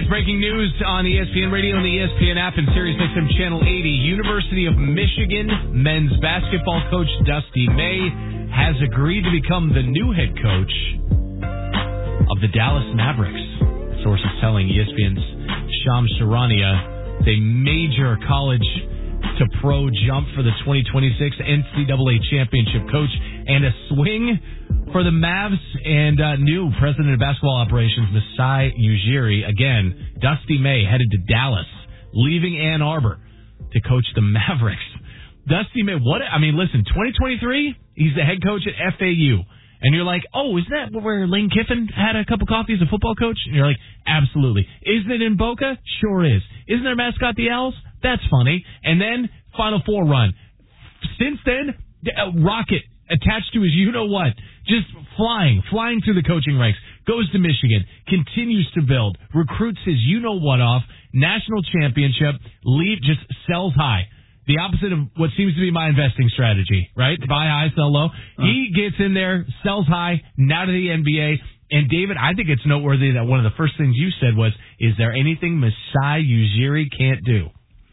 breaking news on ESPN Radio and the ESPN app and SiriusXM Channel 80. University of Michigan men's basketball coach Dusty May has agreed to become the new head coach of the Dallas Mavericks. Sources telling ESPN's Shams Charania a major college to pro jump for the 2026 NCAA championship coach and a swing for the Mavs and new president of basketball operations, Masai Ujiri. Again, Dusty May headed to Dallas, leaving Ann Arbor to coach the Mavericks. Dusty May, listen, 2023, he's the head coach at FAU. And you're like, oh, isn't that where Lane Kiffin had a cup of coffee as a football coach? And you're like, absolutely. Isn't it in Boca? Sure is. Isn't their mascot the Owls? That's funny. And then Final Four run. Since then, rocket attached to his you-know-what, just flying through the coaching ranks, goes to Michigan, continues to build, recruits his you-know-what off, national championship, just sells high. The opposite of what seems to be my investing strategy, right? Buy high, sell low. He gets in there, sells high, now to the NBA. And, David, I think it's noteworthy that one of the first things you said was, is there anything Masai Ujiri can't do?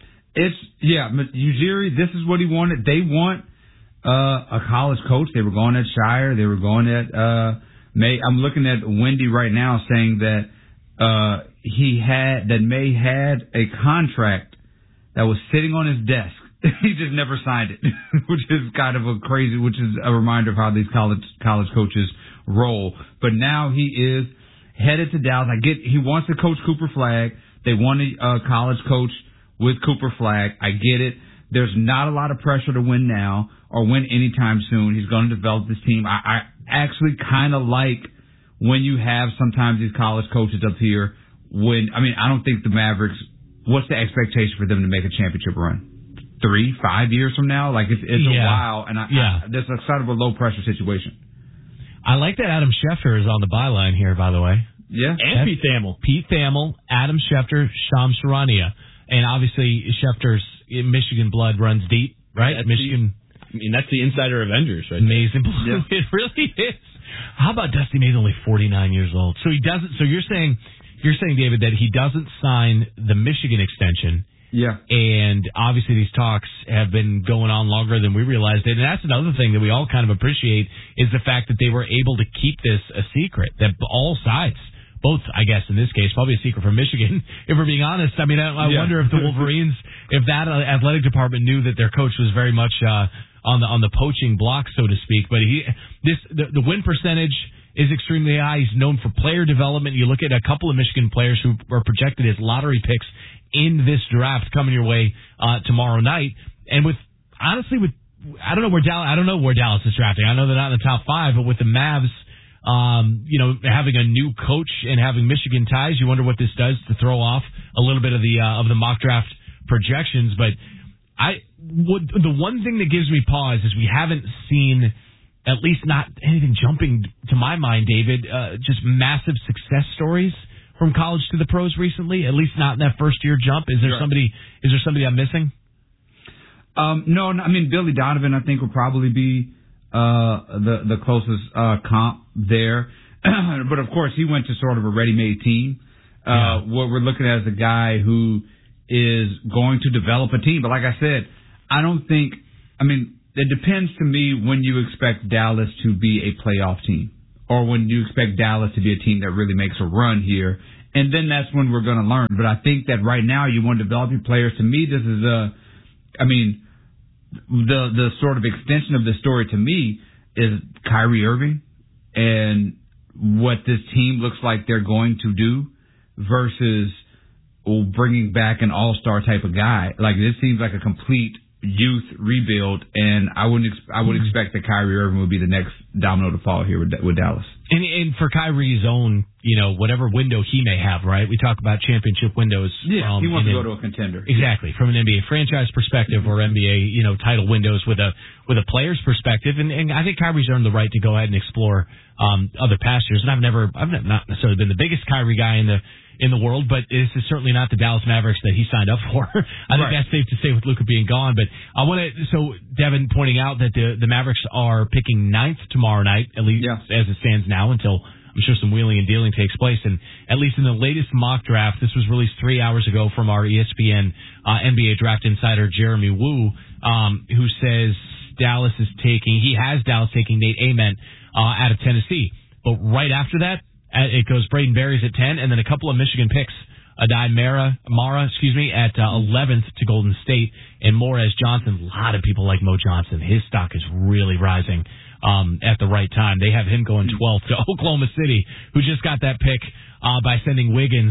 Ujiri, this is what he wanted. They want a college coach. They were going at Shire. They were going at May. I'm looking at Wendy right now saying that May had a contract that was sitting on his desk. He just never signed it, which is kind of which is a reminder of how these college coaches roll. But now he is headed to Dallas. He wants to coach Cooper Flagg. They want a college coach with Cooper Flagg. I get it. There's not a lot of pressure to win now or win anytime soon. He's going to develop this team. I actually kind of like when you have sometimes these college coaches up here. I don't think the Mavericks, what's the expectation for them to make a championship run? 3-5 years from now? Like, it's a while, and there's a sort of a low-pressure situation. I like that Adam Schefter is on the byline here, by the way. Yeah. And Pete Thamel, Adam Schefter, Shams Charania. And obviously, Schefter's Michigan blood runs deep, right? Michigan. That's the Insider Avengers, right? Amazing blue. Yeah. It really is. How about Dusty May's only 49 years old? So he doesn't. So you're saying, David, that he doesn't sign the Michigan extension. Yeah. And obviously these talks have been going on longer than we realized. And that's another thing that we all kind of appreciate is the fact that they were able to keep this a secret, that all sides, both, I guess, in this case, probably a secret from Michigan, if we're being honest. I mean, I wonder if the Wolverines, if that athletic department knew that their coach was very much on the poaching block, so to speak. But the win percentage is extremely high. He's known for player development. You look at a couple of Michigan players who were projected as lottery picks in this draft coming your way tomorrow night. And I don't know where Dallas is drafting. I know they're not in the top 5, but with the Mavs, having a new coach and having Michigan ties, you wonder what this does to throw off a little bit of the mock draft projections. But the one thing that gives me pause is we haven't seen, at least not anything jumping to my mind, David, just massive success stories from college to the pros recently, at least not in that first year jump. Is there somebody I'm missing? No, I mean, Billy Donovan, I think, will probably be the closest comp there. But, of course, he went to sort of a ready-made team. What we're looking at is a guy who is going to develop a team. But like I said, it depends to me when you expect Dallas to be a playoff team or when you expect Dallas to be a team that really makes a run here. And then that's when we're going to learn. But I think that right now you want to develop your players. To me, this is the sort of extension of the story to me is Kyrie Irving and what this team looks like they're going to do versus bringing back an all-star type of guy. Like, this seems like a complete youth rebuild, and I would expect that Kyrie Irving would be the next domino to fall here with Dallas. And for Kyrie's own, whatever window he may have, right? We talk about championship windows. Yeah, he wants to go to a contender. Exactly, from an NBA franchise perspective or NBA, title windows with a player's perspective. And I think Kyrie's earned the right to go ahead and explore other pastures. And I've not necessarily been the biggest Kyrie guy in the world, but this is certainly not the Dallas Mavericks that he signed up for. I think that's safe to say with Luka being gone. But I want to, Devin pointing out that the Mavericks are picking 9th tomorrow night, at least as it stands now, until I'm sure some wheeling and dealing takes place. And at least in the latest mock draft, this was released 3 hours ago from our ESPN NBA draft insider Jeremy Wu, who says he has Dallas taking Nate Ament out of Tennessee. But right after that, it goes Braden Berries at 10, and then a couple of Michigan picks. Adai Mara, at 11th to Golden State, and Morez Johnson. A lot of people like Mo Johnson. His stock is really rising at the right time. They have him going 12th to Oklahoma City, who just got that pick by sending Wiggins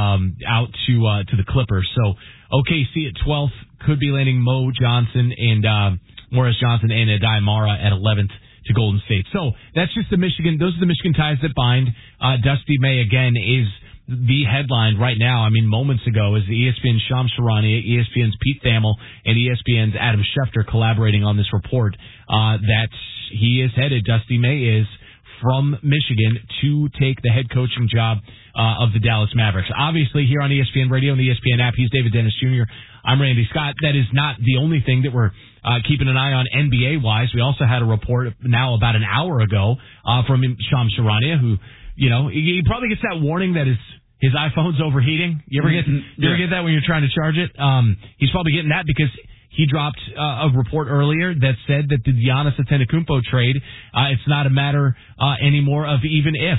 out to the Clippers. So OKC at 12th could be landing Mo Johnson and Morez Johnson and Adai Mara at 11th to Golden State. So that's just those are the Michigan ties that bind. Dusty May, again, is the headline right now. I mean, moments ago, is the ESPN's Shams Charania, ESPN's Pete Thamel, and ESPN's Adam Schefter collaborating on this report that he is headed, Dusty May is, from Michigan to take the head coaching job of the Dallas Mavericks. Obviously, here on ESPN Radio and the ESPN app, he's David Dennis Jr. I'm Randy Scott. That is not the only thing that we're keeping an eye on NBA-wise. We also had a report now about an hour ago from Shams Charania, who, he probably gets that warning that his iPhone's overheating. You ever get that when you're trying to charge it? He's probably getting that because he dropped a report earlier that said that the Giannis Antetokounmpo trade, it's not a matter anymore of even if,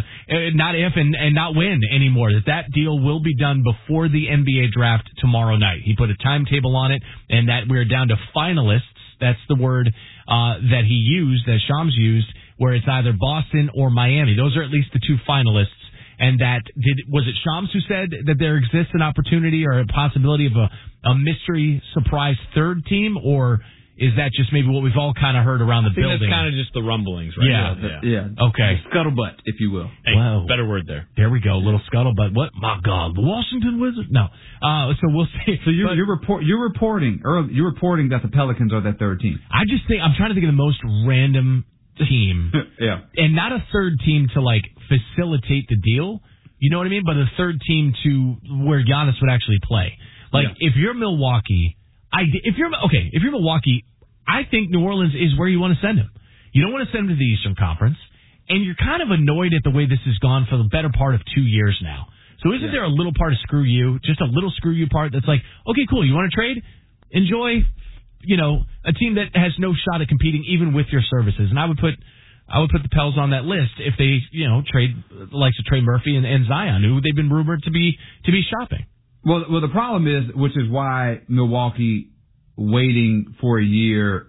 not if and not when anymore, that deal will be done before the NBA draft tomorrow night. He put a timetable on it, and that we're down to finalists. That's the word that he used, that Shams used, where it's either Boston or Miami. Those are at least the two finalists. And was it Shams who said that there exists an opportunity or a possibility of a mystery surprise third team, or is that just maybe what we've all kind of heard around the building? That's kind of just the rumblings, right? Yeah. Okay. The scuttlebutt, if you will. Hey, better word there. There we go. Little scuttlebutt. What? My God, the Washington Wizards? No. So we'll see. So you're reporting that the Pelicans are that third team. I just think I'm trying to think of the most random team. Yeah. And not a third team to facilitate the deal. You know what I mean? But a third team to where Giannis would actually play. If you're Milwaukee, if you're Milwaukee, I think New Orleans is where you want to send him. You don't want to send him to the Eastern Conference, and you're kind of annoyed at the way this has gone for the better part of 2 years now. So isn't there a little part of screw you, just a little screw you part that's like, okay, cool, you want to trade? Enjoy, a team that has no shot at competing even with your services. And I would put the Pels on that list if they, trade the likes of Trey Murphy and Zion, who they've been rumored to be shopping. Well, the problem is, which is why Milwaukee waiting for a year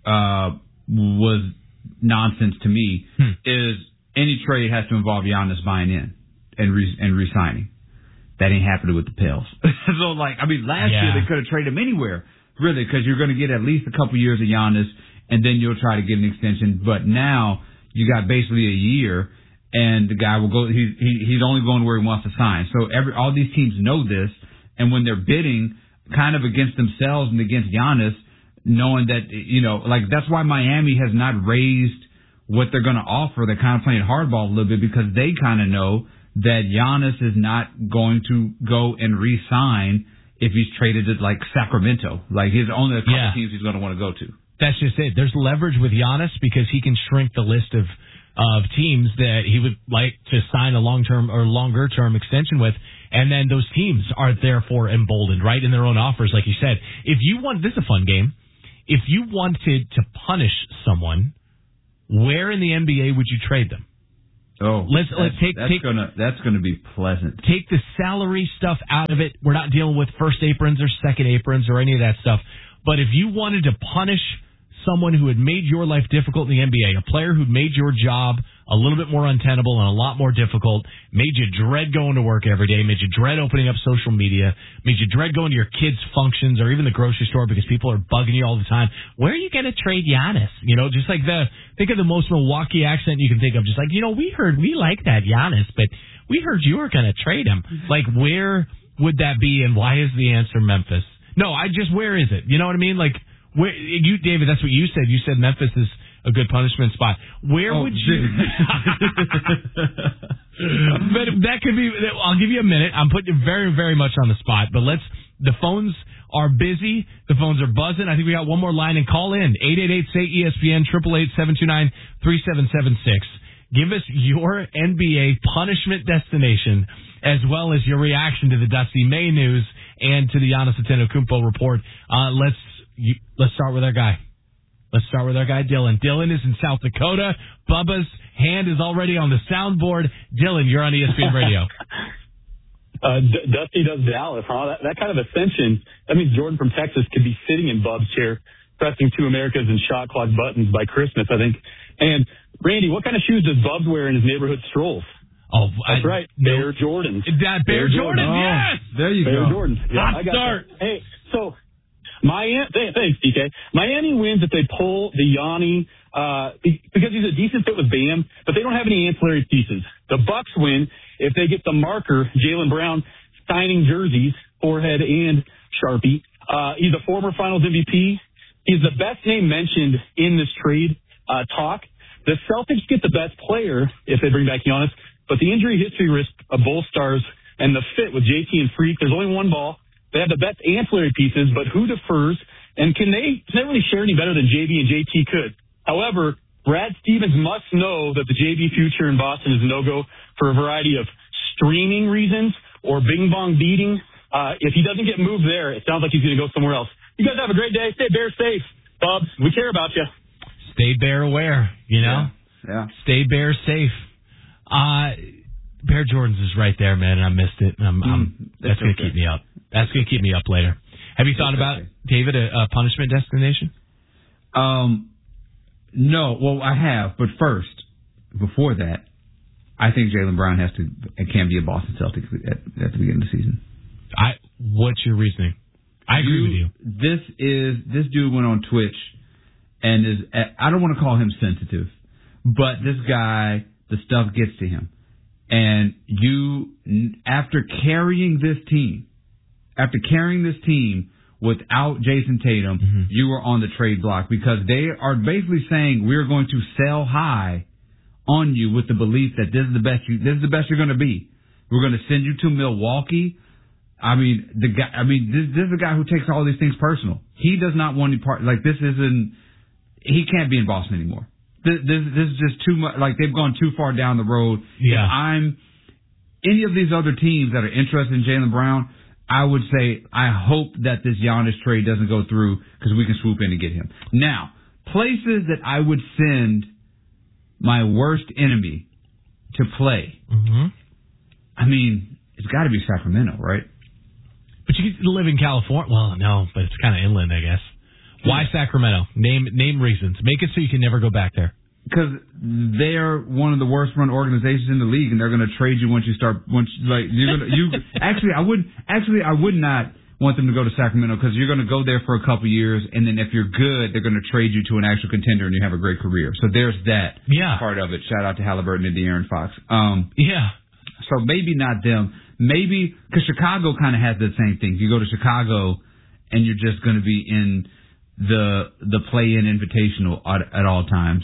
was nonsense to me, is any trade has to involve Giannis buying in and re-signing. That ain't happening with the Pels. So, last year they could have traded him anywhere, really, because you're going to get at least a couple years of Giannis, and then you'll try to get an extension. But now you got basically a year, and the guy will go. He's only going where he wants to sign. So all these teams know this, and when they're bidding, kind of against themselves and against Giannis, knowing that that's why Miami has not raised what they're going to offer. They're kind of playing hardball a little bit because they kind of know that Giannis is not going to go and re-sign if he's traded to Sacramento. He's only a couple teams he's going to want to go to. That's just it. There's leverage with Giannis because he can shrink the list of teams that he would like to sign a long-term or longer-term extension with, and then those teams are therefore emboldened, right, in their own offers, like you said. This is a fun game. If you wanted to punish someone, where in the NBA would you trade them? Oh, that's gonna be pleasant. Take the salary stuff out of it. We're not dealing with first aprons or second aprons or any of that stuff. But if you wanted to punish someone who had made your life difficult in the NBA, a player who'd made your job a little bit more untenable and a lot more difficult, made you dread going to work every day, made you dread opening up social media, made you dread going to your kids' functions or even the grocery store because people are bugging you all the time. Where are you going to trade Giannis? Just think of the most Milwaukee accent you can think of. Just we like that Giannis, but we heard you were going to trade him. Where would that be, and why is the answer Memphis? No, where is it? You know what I mean? Where David, that's what you said. You said Memphis is a good punishment spot. Where would you? But that could be. I'll give you a minute. I'm putting you very, very much on the spot. But the phones are busy. The phones are buzzing. I think we got one more line, and call in 888-SAY-ESPN 888-729-3776. Give us your NBA punishment destination, as well as your reaction to the Dusty May news and to the Giannis Antetokounmpo report. Let's start with our guy. Let's start with our guy, Dylan. Dylan is in South Dakota. Bubba's hand is already on the soundboard. Dylan, you're on ESPN Radio. Dusty does Dallas, huh? That kind of ascension, that means Jordan from Texas could be sitting in Bub's chair, pressing 2 Americas and shot clock buttons by Christmas, I think. And, Randy, what kind of shoes does Bubs wear in his neighborhood strolls? Oh, that's right. Bear Jordans. Bear Jordan, yes! There you Bear go. Jordans. Yeah, Hot start. That. Hey, so, thanks, DK. Miami wins if they pull the Yanni, because he's a decent fit with Bam, but they don't have any ancillary pieces. The Bucks win if they get the marker, Jaylen Brown, signing jerseys, forehead and Sharpie. He's a former Finals MVP. He's the best name mentioned in this trade talk. The Celtics get the best player if they bring back Giannis, but the injury history risk of both stars and the fit with JT and Freak, there's only one ball. They have the best ancillary pieces, but who defers? And can they really share any better than JB and JT could? However, Brad Stevens must know that the JB future in Boston is a no-go for a variety of streaming reasons or bing-bong beating. If he doesn't get moved there, it sounds like he's going to go somewhere else. You guys have a great day. Stay Bear safe. Bubs, we care about you. Stay Bear aware, you know? Yeah. Stay Bear safe. Bear Jordans is right there, man, and I missed it. That's going to keep me up. That's going to keep me up later. Have you thought about, David, a punishment destination? No. Well, I have. But first, before that, I think Jaylen Brown can be a Boston Celtic at the beginning of the season. What's your reasoning? I agree with you. This dude went on Twitch and I don't want to call him sensitive, but this guy, the stuff gets to him. And after carrying this team without Jason Tatum, you were on the trade block because they are basically saying we're going to sell high on you with the belief that this is the best you're going to be. We're going to send you to Milwaukee. This is a guy who takes all these things personal. He does not want any part. Like, he can't be in Boston anymore. This is just too much. Like, they've gone too far down the road. Yeah. If I'm any of these other teams that are interested in Jaylen Brown, I would say I hope that this Giannis trade doesn't go through because we can swoop in and get him. Now, places that I would send my worst enemy to play. I mean, it's got to be Sacramento, right? But you can live in California. Well, no, but it's kind of inland, I guess. Why Sacramento? Name reasons. Make it so you can never go back there. Because they're one of the worst run organizations in the league, and they're going to trade you Actually, I would not want them to go to Sacramento because you're going to go there for a couple years, and then if you're good, they're going to trade you to an actual contender, and you have a great career. So there's that part of it. Shout out to Halliburton and De'Aaron Fox. So maybe not them. Maybe because Chicago kind of has the same thing. You go to Chicago, and you're just going to be in the play-in invitational at all times.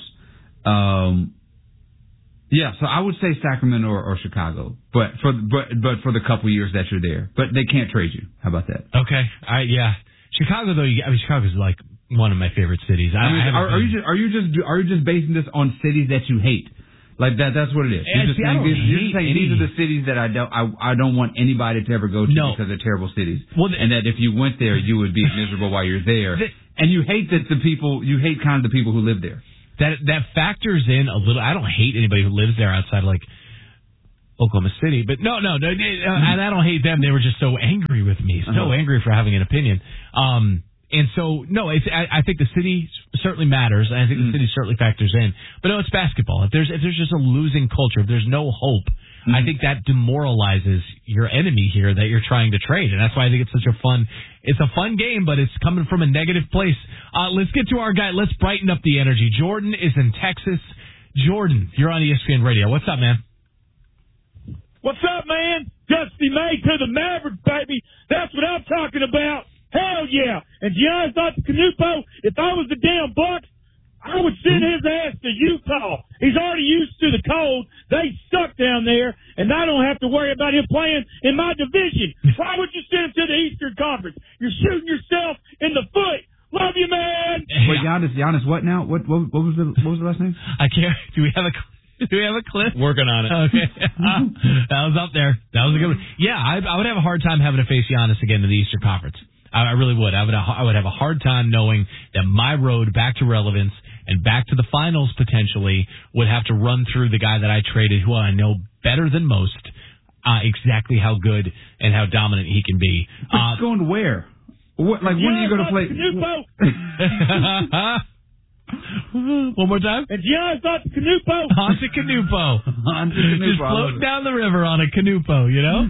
So I would say Sacramento or Chicago, but for the couple years that you're there, but they can't trade you. How about that? Okay, Chicago though. Chicago's like one of my favorite cities. Are you just basing this on cities that you hate? Like that's what it is. You're just saying these are the cities that I don't want anybody to ever go to because they're terrible cities. And that if you went there, you would be miserable while you're there. And you hate the people who live there. That factors in a little. I don't hate anybody who lives there outside like Oklahoma City, but no, and I don't hate them. They were just so angry with me, angry for having an opinion. And so, no, I think the city certainly matters. And I think the city certainly factors in. But no, it's basketball. If there's just a losing culture, if there's no hope, I think that demoralizes your enemy here that you're trying to trade. And that's why I think it's such a fun game, but it's coming from a negative place. Let's get to our guy. Let's brighten up the energy. Jordan is in Texas. Jordan, you're on ESPN Radio. What's up, man? What's up, man? Dusty May to the Mavericks, baby. That's what I'm talking about. Hell yeah. And Giannis Antetokounmpo, if I was the damn Bucks, I would send his ass to Utah. He's already used to the cold. They suck down there, and I don't have to worry about him playing in my division. Why would you send him to the Eastern Conference? You're shooting yourself in the foot. Love you, man. Wait, Giannis, what now? What was the last name? I can't. Do we have a? Do we have a clip? Working on it. Okay. That was up there. That was a good one. Yeah, I would have a hard time having to face Giannis again in the Eastern Conference. I really would. I would have a hard time knowing that my road back to relevance and back to the finals potentially would have to run through the guy that I traded, who I know better than most, exactly how good and how dominant he can be. But going to where? What, like, when are you going to play? One more time. And Giannis Antetokounmpo. Antetokounmpo. Just floating down the river on a canoe, you know?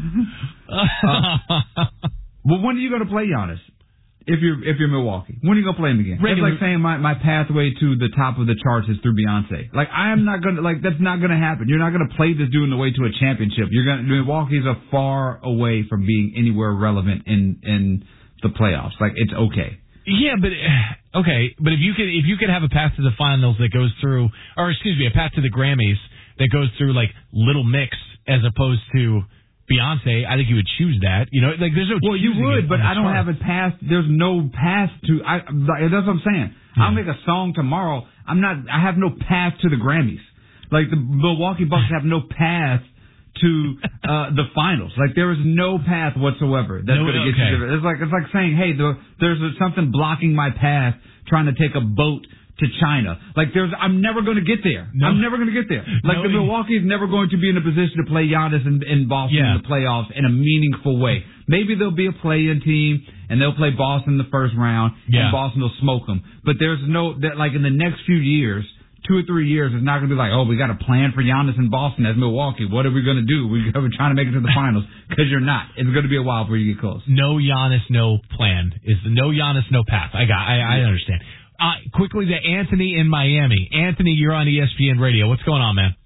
Well, when are you going to play Giannis? If you're Milwaukee, when are you going to play him again? That's like saying my pathway to the top of the charts is through Beyonce. Like, I am not going to, like, that's not going to happen. You're not going to play this dude in the way to a championship. Milwaukee's are far away from being anywhere relevant in the playoffs. Like, it's okay. Yeah, but if you could have a path to the finals that goes through, or excuse me, a path to the Grammys that goes through like Little Mix as opposed to Beyonce, I think you would choose that. You know, like there's no. Well, you would, but I don't have a path. There's no path to. That's what I'm saying. I'll make a song tomorrow. I have no path to the Grammys. Like the Milwaukee Bucks have no path to the finals. Like there is no path whatsoever that's going to get you there. It's like saying, hey, there's something blocking my path trying to take a boat to China. Like I'm never going to get there. I'm never going to get there. Like the Milwaukee is never going to be in a position to play Giannis in Boston in the playoffs in a meaningful way. Maybe there'll be a play-in team and they'll play Boston in the first round and Boston will smoke them. But there's like in the next few years, 2 or 3 years, it's not going to be like, oh, we got a plan for Giannis in Boston as Milwaukee. What are we going to do? We're trying to make it to the finals because you're not. It's going to be a while before you get close. No Giannis, no plan. Is the no Giannis, no path. I understand. Quickly to Anthony in Miami. Anthony, you're on ESPN Radio. What's going on, man?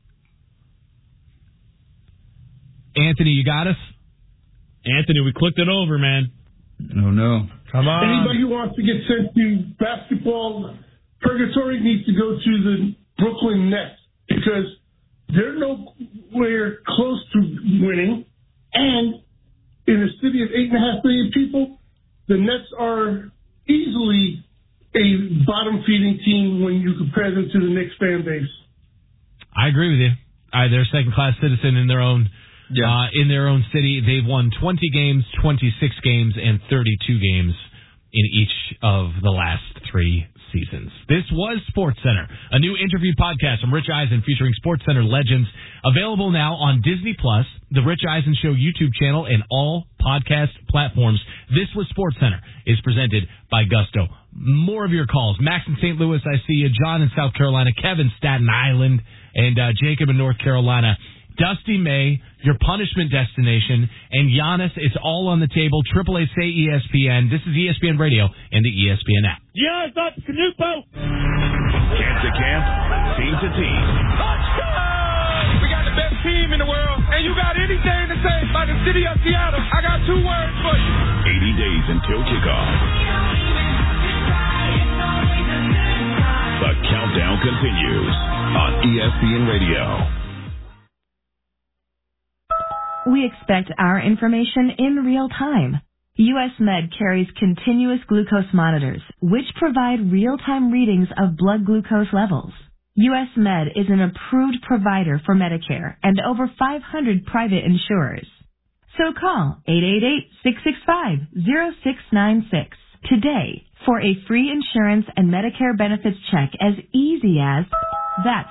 Anthony, you got us? Anthony, we clicked it over, man. Oh, no. Come on. Anybody who wants to get sent to basketball purgatory needs to go to the Brooklyn Nets because they're nowhere close to winning. And in a city of 8.5 million people, the Nets are easily a bottom-feeding team when you compare them to the Knicks fan base. I agree with you. They're a second-class citizen in their own city. They've won 20 games, 26 games, and 32 games in each of the last 3 seasons. This was SportsCenter, a new interview podcast from Rich Eisen featuring SportsCenter legends, available now on Disney+, the Rich Eisen Show YouTube channel, and all podcast platforms. This was SportsCenter is presented by Gusto. More of your calls. Max in St. Louis, I see you. John in South Carolina. Kevin, Staten Island. And Jacob in North Carolina. Dusty May, your punishment destination, and Giannis, it's all on the table. 888 say ESPN. This is ESPN Radio and the ESPN app. Giannis Antetokounmpo. Camp to camp, team to team. Touchdown! We got the best team in the world, and you got anything to say about the city of Seattle, I got 2 words for you. 80 days until kickoff. The countdown continues on ESPN Radio. We expect our information in real time. U.S. Med carries continuous glucose monitors, which provide real-time readings of blood glucose levels. U.S. Med is an approved provider for Medicare and over 500 private insurers. So call 888-665-0696 today for a free insurance and Medicare benefits check as easy as, that's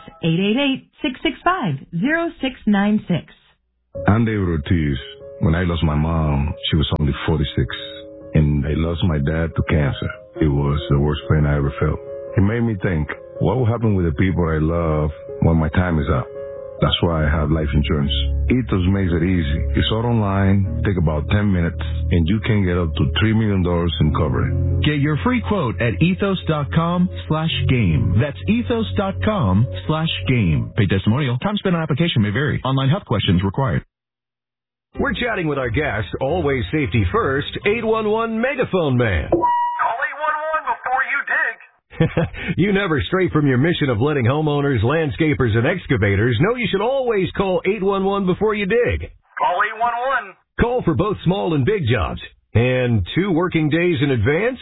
888-665-0696. I'm David Ortiz. When I lost my mom, she was only 46, and I lost my dad to cancer. It was the worst pain I ever felt. It made me think, what will happen with the people I love when my time is up? That's why I have life insurance. Ethos makes it easy. It's all online, take about 10 minutes, and you can get up to $3 million in coverage. Get your free quote at ethos.com/game. That's ethos.com/game. Pay testimonial. Time spent on application may vary. Online health questions required. We're chatting with our guest, always safety first, 811 Megaphone Man. Call 811 before you dig. You never stray from your mission of letting homeowners, landscapers, and excavators know you should always call 811 before you dig. Call 811. Call for both small and big jobs. And 2 working days in advance?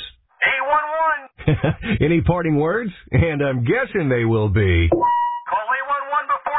811. Any parting words? And I'm guessing they will be. Call 811 before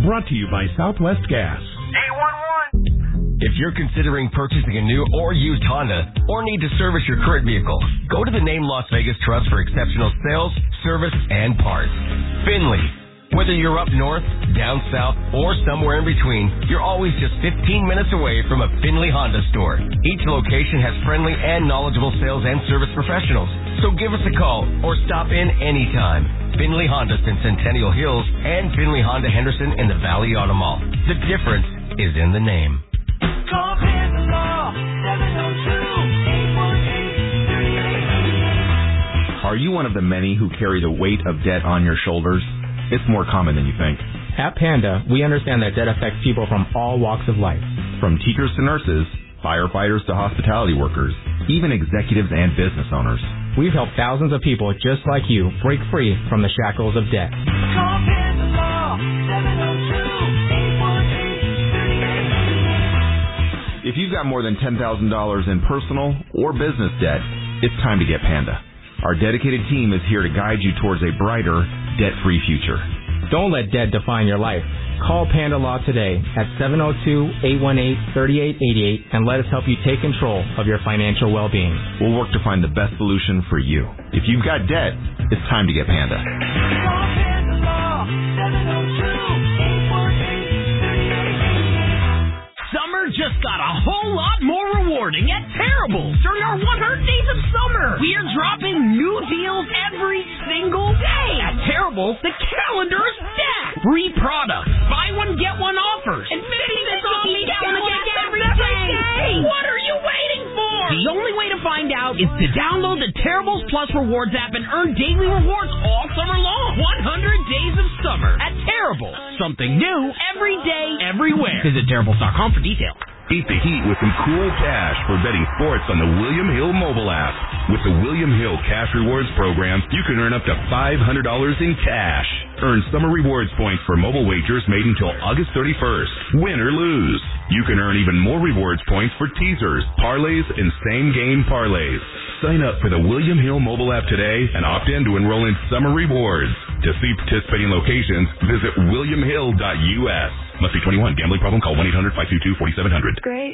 Brought to you by Southwest Gas. 811. If you're considering purchasing a new or used Honda or need to service your current vehicle, go to the Name Las Vegas Trust for exceptional sales, service, and parts. Finley. Whether you're up north, down south, or somewhere in between, you're always just 15 minutes away from a Finley Honda store. Each location has friendly and knowledgeable sales and service professionals. So give us a call or stop in anytime. Finley Honda in Centennial Hills and Finley Honda Henderson in the Valley Auto Mall. The difference is in the name. Call Panda Law, 702-818-3888. Are you one of the many who carry the weight of debt on your shoulders? It's more common than you think. At Panda, we understand that debt affects people from all walks of life. From teachers to nurses, firefighters to hospitality workers, even executives and business owners. We've helped thousands of people just like you break free from the shackles of debt. Call Panda Law, 702-818-3888. If you've got more than $10,000 in personal or business debt, it's time to get Panda. Our dedicated team is here to guide you towards a brighter, debt-free future. Don't let debt define your life. Call Panda Law today at 702-818-3888 and let us help you take control of your financial well-being. We'll work to find the best solution for you. If you've got debt, it's time to get Panda. Call Panda Law, 702-818-3888. Summer just got a whole lot more rewarding at Terrible during our 100 Days of Summer. We are dropping new deals every single day. At Terrible, the calendar is stacked. Free products, buy one, get one offers, and 50 cents off each one every day. What are you waiting for? The only way to find out is to download the Terribles Plus Rewards app and earn daily rewards all summer long. 100 Days of Summer at Terrible. Something new every day, everywhere. Visit Terribles.com for details. Beat the heat with some cool cash for betting sports on the William Hill mobile app. With the William Hill Cash Rewards program, you can earn up to $500 in cash. Earn summer rewards points for mobile wagers made until August 31st. Win or lose. You can earn even more rewards points for teasers, parlays, and same-game parlays. Sign up for the William Hill mobile app today and opt in to enroll in summer rewards. To see participating locations, visit williamhill.us. Must be 21. Gambling problem? Call 1-800-522-4700. Great.